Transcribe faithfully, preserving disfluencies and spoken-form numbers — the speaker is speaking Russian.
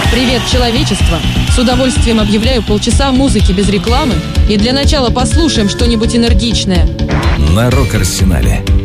Привет, человечество! С удовольствием объявляю полчаса музыки без рекламы. И для начала послушаем что-нибудь энергичное. На Рок-Арсенале.